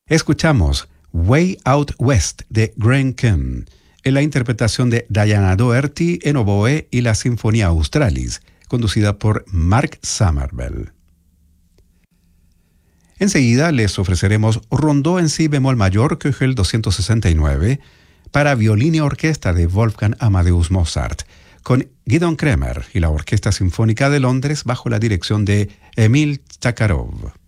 Escuchamos Way Out West de Graham Kim, en la interpretación de Diana Doherty en oboe y la Sinfonía Australis, conducida por Mark Somervell. Enseguida les ofreceremos Rondó en si bemol mayor, Köchel 269, para violín y orquesta de Wolfgang Amadeus Mozart, con Gidon Kremer y la Orquesta Sinfónica de Londres bajo la dirección de Emil Sakharov.